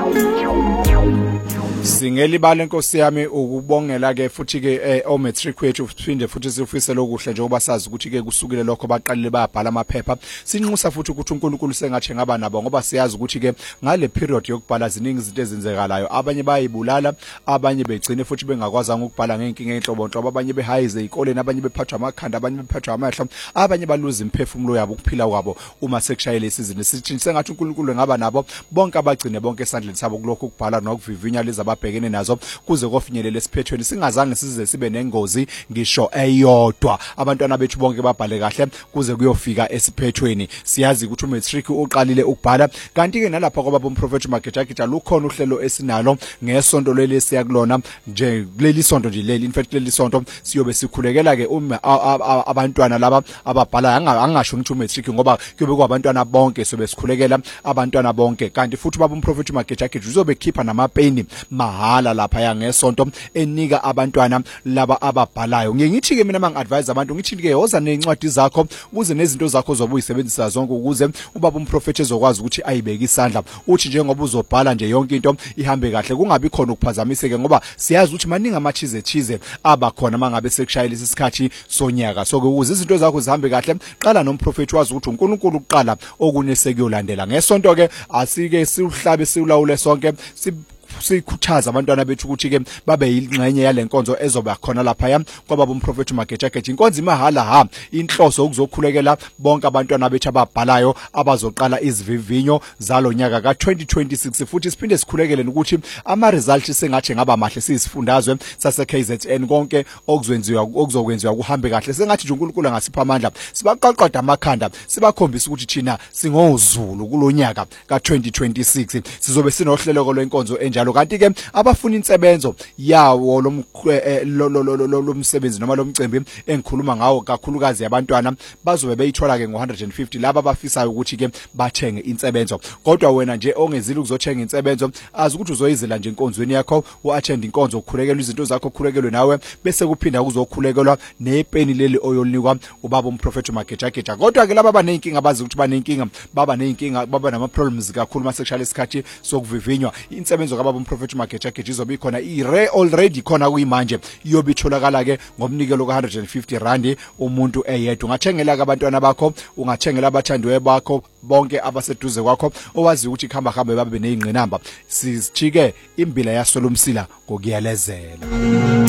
Singelibala Nkosi yami ukubongela ke futhi ke o matric wethu siphinde futhi sifise lokuhle njengoba sazi ukuthi ke kusukile lokho baqalile bayabhala amaphepha sinxusa futhi ukuthi uNkulunkulu sengathi ngaba nabo ngoba siyazi ukuthi ke ngale period yokubhala ziningi izinto ezenzekalayo abanye bayibulala abanye begcine futhi bengakwazanga ukubhala ngenkinga enhlobonhlobo abanye behayize ezikoleni abanye bephathwa amakhanda abanye bephathwa amahla abanye baluza imphefumulo yabo ukuphila kwabo uma sekushayela isizini sithi sengathi uNkulunkulu ngaba nabo bonke abagcine bonke esandleni sabo kuloko ukubhala nokuvivinya leza babhekene nazo kuze kofinyelela esiphethweni singazange size sibe nengozi ngisho eyodwa abantwana bethu bonke babhale kahle kuze kuyofika esiphethweni siyazi ukuthi umatric uqalile ukubhala kanti ke nalapha kwaba bomprofeti Magejagija lukhona uhlelo esinalo ngesonto leli siyakulona nje kuleli sonto nje leli in fact leli sonto siyobe sikhulekela ke uma abantwana laba ababhala angasho ukuthi umatric ngoba kube kwabantwana bonke sobe sikhulekela abantwana bonke kanti futhi baba umprofeti Magejagija uzobe khipha namapeni mahala lapha yangesonto enika abantwana laba ababhalayo ngithi ke mina mangadvise abantu ngithi ke yoza nencwadi zakho ukuze nezinto zakho zobuyisebenzisa zonke ukuze ubaba umprofeti ezokwazi ukuthi ayibeke isandla uthi njengoba uzobhala nje yonke into ihambe kahle kungabi khona ukuphazamiseke ngoba siyazi ukuthi maningi amachize abakhona mangabe sekushayela isikhathi sonyaka so ukuze izinto zakho zihambe kahle qala nomprofeti wazi ukuthi uNkulunkulu uqala okune sekuyolandela ngesonto ke asike siuhlabe siulawule sonke sikhuthaza abantwana bethu ukuthi ke babe yingxenye yalenkonzo ezoba khona lapha kwaba bomprofeti Magejagija inkonzo imahala inhloso ukuzokhulekela bonke abantwana bethu ababhalayo abazoqala izivivinyo zalonyaka ka2026 futhi siphinde sikhulekele ukuthi ama results sengathi ngaba mahle sisifundazwe sase KZN konke okuzokwenziwa kuhambe kahle sengathi nje uNkulunkulu angasipha amandla sibaqaqada amakhanda sibakhombisa ukuthi thina singozulu kulonyaka ka2026 sizobe sinohlelo lwenkonzo enjalo kanti ke abafuna insebenzo yawo lomsebenzi noma lomcimbi engikhuluma ngawo kakhulukazi yabantwana bazobe beyithola ke ngo150 laba abafisayo ukuthi ke bathenge insebenzo kodwa wena nje ongezile ukuzothenga insebenzo azi ukuthi uzoyizela nje inkonzweni yakho uattend inkonzo ukhulekelwa izinto zakho ukhulekelwe nawe bese kuphinda kuzokhulekelwa nepeni leli oyolinikwa ubaba umprofeti Magejagija kodwa ke laba abanenkinga abazi ukuthi banenkinga baba nama problems kakhulu masekushaya isikhathi sokuvivinywa insebenzo kababa umprofeti Magejagija izobe ikhona already khona kuyimanje iyobe itholakala ke ngomnikelo ka150 rand umuntu eyedwa ungathengela abantwana bakho ungathengela abathandiwe bakho bonke abaseduze kwakho owazi ukuthi khamba babe nezingqinamba sijike imbila yasolomsila ngokuyalezela